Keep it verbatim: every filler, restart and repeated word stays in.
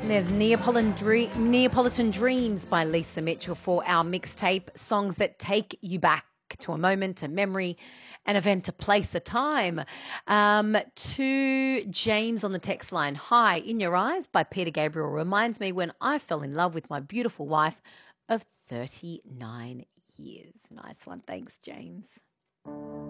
There's Neapolitan, Dre- Neapolitan Dreams by Lisa Mitchell for our mixtape, songs that take you back to a moment, a memory, an event, a place, a time. Um, to James on the text line, Hi, In Your Eyes by Peter Gabriel reminds me when I fell in love with my beautiful wife of thirty-nine years. Nice one. Thanks, James.